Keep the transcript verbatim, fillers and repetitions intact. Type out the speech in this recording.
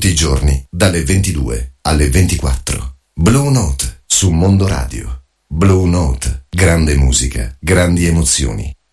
tutti i giorni, dalle ventidue alle ventiquattro. Blue Note su Mondo Radio. Blue Note, grande musica, grandi emozioni.